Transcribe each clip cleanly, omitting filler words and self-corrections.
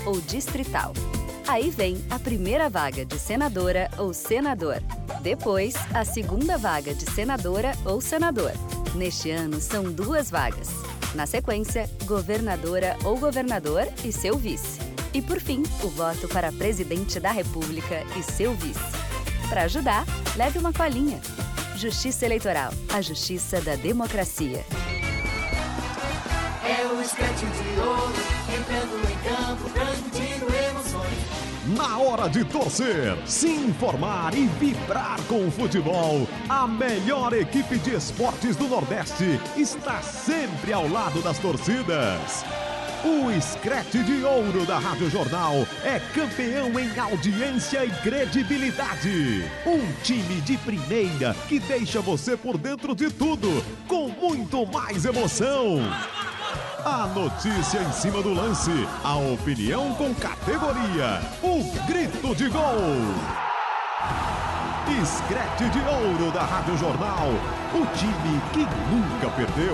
ou distrital. Aí vem a primeira vaga de senadora ou senador. Depois, a segunda vaga de senadora ou senador. Neste ano, são 2 vagas. Na sequência, governadora ou governador e seu vice. E por fim, o voto para presidente da República e seu vice. Para ajudar, leve uma colinha. Justiça Eleitoral, a justiça da democracia. É o Scratch de ouro, entrando em campo, transmitindo emoções. Na hora de torcer, se informar e vibrar com o futebol, a melhor equipe de esportes do Nordeste está sempre ao lado das torcidas. O Scratch de Ouro da Rádio Jornal é campeão em audiência e credibilidade. Um time de primeira que deixa você por dentro de tudo, com muito mais emoção. A notícia em cima do lance, a opinião com categoria, o grito de gol. Scratch de Ouro da Rádio Jornal, o time que nunca perdeu.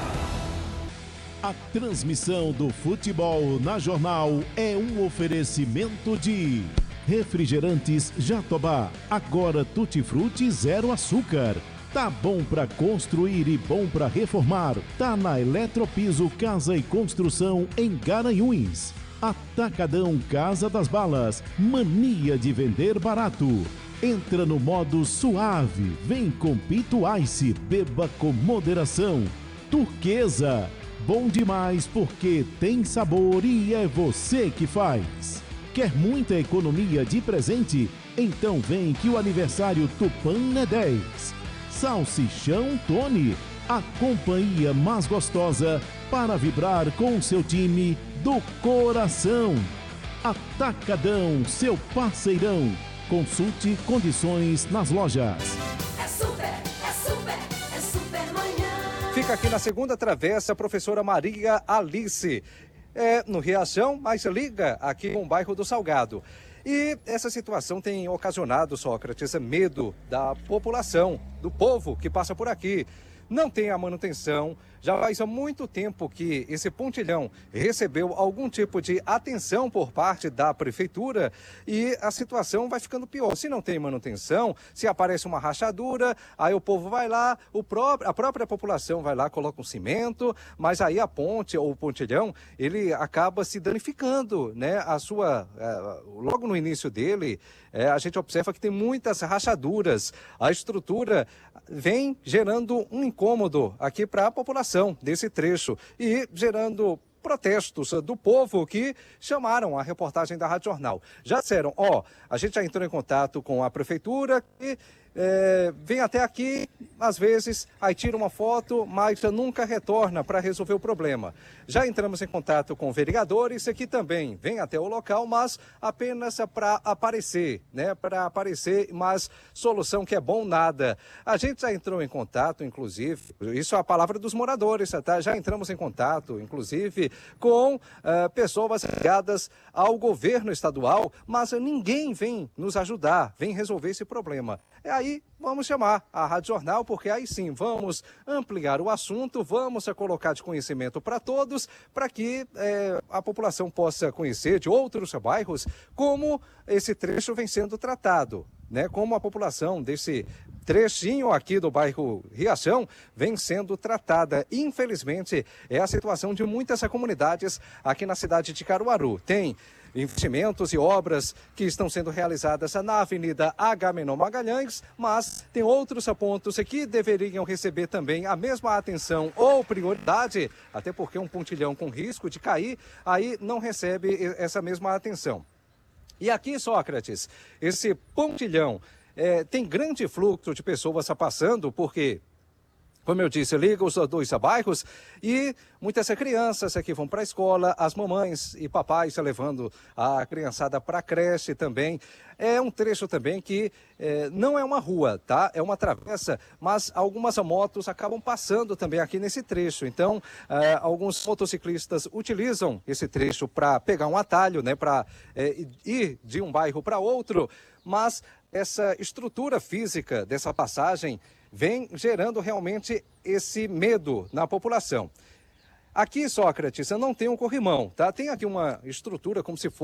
A transmissão do futebol na Jornal é um oferecimento de Refrigerantes Jatobá, agora tutti-frutti zero açúcar. Tá bom para construir e bom para reformar. Tá na Eletropiso Casa e Construção em Garanhuns. Atacadão Casa das Balas, mania de vender barato. Entra no modo suave, vem com Pito Ice, beba com moderação. Turquesa, bom demais porque tem sabor e é você que faz. Quer muita economia de presente? Então vem que o aniversário Tupã é 10. Salsichão Tony, a companhia mais gostosa para vibrar com o seu time do coração. Atacadão, seu parceirão. Consulte condições nas lojas. É super manhã. Fica aqui na segunda travessa a professora Maria Alice. No Riachão, mas liga aqui com o bairro do Salgado. E essa situação tem ocasionado, Sócrates, medo da população, do povo que passa por aqui. Não tem a manutenção, já faz há muito tempo que esse pontilhão recebeu algum tipo de atenção por parte da prefeitura e a situação vai ficando pior. Se não tem manutenção, se aparece uma rachadura, aí o povo vai lá, a própria população vai lá, coloca um cimento, mas aí a ponte ou o pontilhão, ele acaba se danificando, né? Logo no início dele, a gente observa que tem muitas rachaduras, a estrutura vem gerando um incômodo aqui para a população desse trecho e gerando protestos do povo que chamaram a reportagem da Rádio Jornal. Já disseram, a gente já entrou em contato com a prefeitura que vem até aqui, às vezes, aí tira uma foto, mas nunca retorna para resolver o problema. Já entramos em contato com vereadores que também vêm até o local, mas apenas para aparecer, né? Para aparecer, mas solução que é bom nada. A gente já entrou em contato, inclusive, isso é a palavra dos moradores, tá? Já entramos em contato, inclusive, com pessoas ligadas ao governo estadual, mas ninguém vem nos ajudar, vem resolver esse problema. Aí vamos chamar a Rádio Jornal, porque aí sim vamos ampliar o assunto, vamos colocar de conhecimento para todos, para que a população possa conhecer de outros bairros como esse trecho vem sendo tratado, né? Como a população desse trechinho aqui do bairro Riachão vem sendo tratada. Infelizmente, é a situação de muitas comunidades aqui na cidade de Caruaru. Tem investimentos e obras que estão sendo realizadas na Avenida Agamenon Magalhães, mas tem outros pontos que deveriam receber também a mesma atenção ou prioridade, até porque um pontilhão com risco de cair, aí não recebe essa mesma atenção. E aqui, Sócrates, esse pontilhão tem grande fluxo de pessoas passando, porque, como eu disse, liga os 2 bairros e muitas crianças que vão para a escola, as mamães e papais levando a criançada para a creche também. É um trecho também que não é uma rua, tá? É uma travessa, mas algumas motos acabam passando também aqui nesse trecho. Então, alguns motociclistas utilizam esse trecho para pegar um atalho, né? Para ir de um bairro para outro, mas essa estrutura física dessa passagem vem gerando realmente esse medo na população. Aqui, Sócrates, não tem um corrimão, tá? Tem aqui uma estrutura como se fosse